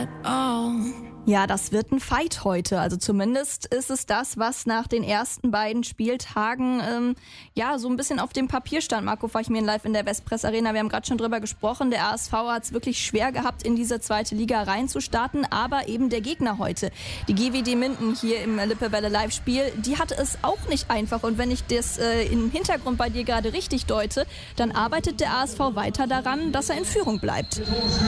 Ja, das wird ein Fight heute. Also zumindest ist es das, was nach den ersten beiden Spieltagen so ein bisschen auf dem Papier stand. Marco Fachmien live in der Westpress Arena. Wir haben gerade schon drüber gesprochen. Der ASV hat es wirklich schwer gehabt, in diese zweite Liga reinzustarten. Aber eben der Gegner heute, die GWD Minden hier im Lippewelle Live-Spiel, die hatte es auch nicht einfach. Und wenn ich das im Hintergrund bei dir gerade richtig deute, dann arbeitet der ASV weiter daran, dass er in Führung bleibt.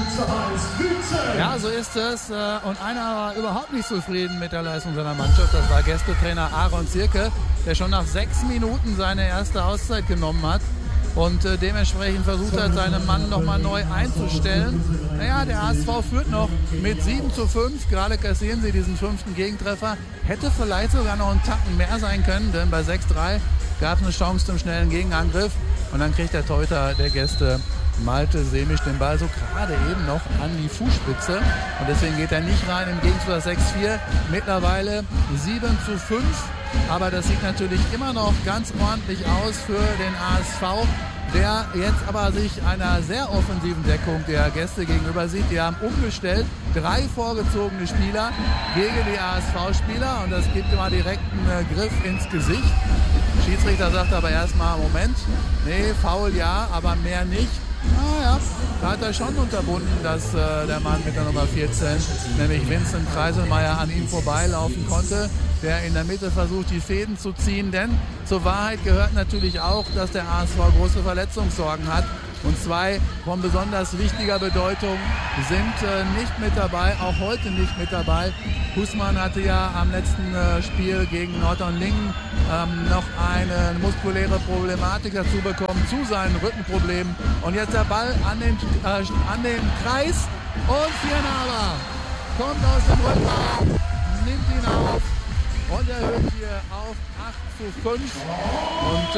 Ja, so ist es. Und einer war überhaupt nicht zufrieden mit der Leistung seiner Mannschaft. Das war Gästetrainer Aaron Zierke, der schon nach 6 Minuten seine erste Auszeit genommen hat und dementsprechend versucht hat, seinen Mann nochmal neu einzustellen. Naja, der ASV führt noch mit 7:5. Gerade kassieren sie diesen 5. Gegentreffer. Hätte vielleicht sogar noch einen Tacken mehr sein können, denn bei 6:3 gab es eine Chance zum schnellen Gegenangriff. Und dann kriegt der Torhüter der Gäste Malte Semisch den Ball so gerade eben noch an die Fußspitze. Und deswegen geht er nicht rein, im Gegenzug das 6:4. Mittlerweile 7:5. Aber das sieht natürlich immer noch ganz ordentlich aus für den ASV, der jetzt aber sich einer sehr offensiven Deckung der Gäste gegenüber sieht. Die haben umgestellt, 3 vorgezogene Spieler gegen die ASV-Spieler und das gibt immer direkt einen Griff ins Gesicht. Schiedsrichter sagt aber erstmal, Moment, nee, Foul ja, aber mehr nicht. Ja, da hat er schon unterbunden, dass der Mann mit der Nummer 14, nämlich Vincent Kreiselmeier, an ihm vorbeilaufen konnte, der in der Mitte versucht, die Fäden zu ziehen. Denn zur Wahrheit gehört natürlich auch, dass der ASV große Verletzungssorgen hat. Und 2 von besonders wichtiger Bedeutung sind nicht mit dabei, auch heute nicht mit dabei. Husmann hatte ja am letzten Spiel gegen Nordhorn-Lingen noch eine muskuläre Problematik dazu bekommen, zu seinen Rückenproblemen. Und jetzt der Ball an den Kreis und Viernaber kommt aus dem Rückraum, nimmt ihn auf und erhöht hier auf 8:5. Und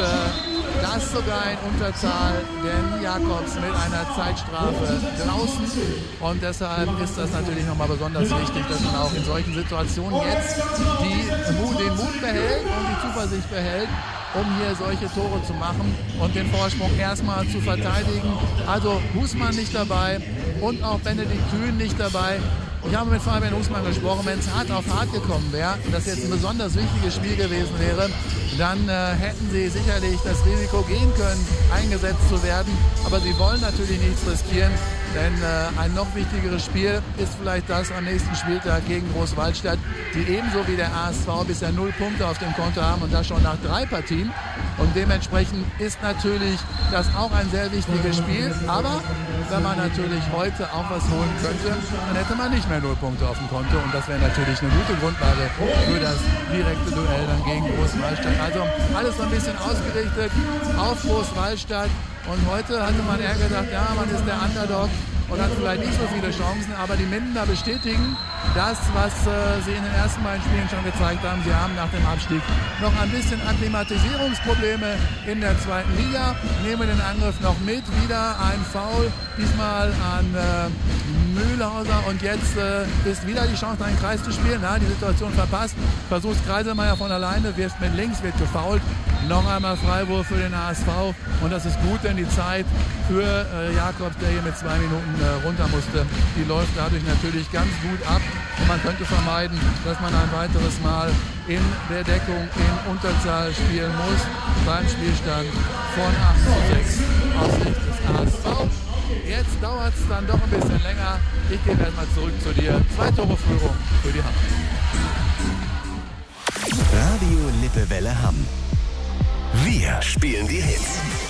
das sogar in Unterzahl, denn Jakobs mit einer Zeitstrafe draußen. Und deshalb ist das natürlich nochmal besonders wichtig, dass man auch in solchen Situationen jetzt den Mut behält und die Zuversicht behält, um hier solche Tore zu machen und den Vorsprung erstmal zu verteidigen. Also Husmann nicht dabei und auch Benedikt Kühn nicht dabei. Ich habe mit Fabian Husmann gesprochen, wenn es hart auf hart gekommen wäre und das jetzt ein besonders wichtiges Spiel gewesen wäre, dann hätten sie sicherlich das Risiko gehen können, eingesetzt zu werden. Aber sie wollen natürlich nichts riskieren, denn ein noch wichtigeres Spiel ist vielleicht das am nächsten Spieltag gegen Großwaldstadt, die ebenso wie der ASV bisher 0 Punkte auf dem Konto haben und das schon nach 3 Partien. Und dementsprechend ist natürlich das auch ein sehr wichtiges Spiel. Aber wenn man natürlich heute auch was holen könnte, dann hätte man nicht mehr 0 Punkte auf dem Konto. Und das wäre natürlich eine gute Grundlage für das direkte Duell dann gegen Großwaldstadt. Also alles so ein bisschen ausgerichtet auf Großwaldstadt. Und heute hatte man eher gedacht, ja, man ist der Underdog und hat vielleicht nicht so viele Chancen. Aber die Mindener bestätigen das, was sie in den ersten beiden Spielen schon gezeigt haben. Sie haben nach dem Abstieg noch ein bisschen Akklimatisierungsprobleme in der zweiten Liga. Nehmen den Angriff noch mit. Wieder ein Foul, diesmal an Mühlhauser. Und jetzt ist wieder die Chance, einen Kreis zu spielen. Na, die Situation verpasst. Versucht Kreiselmeier von alleine, wirft mit links, wird gefoult. Noch einmal Freiwurf für den ASV. Und das ist gut, denn die Zeit für Jakobs, der hier mit 2 Minuten runter musste, die läuft dadurch natürlich ganz gut ab. Und man könnte vermeiden, dass man ein weiteres Mal in der Deckung in Unterzahl spielen muss. Beim Spielstand von 8:6 aus Sicht des ASV. Jetzt dauert es dann doch ein bisschen länger. Ich gehe erstmal zurück zu dir. 2 Tore Führung für die Hamm. Radio Lippewelle Hamm. Wir spielen die Hits.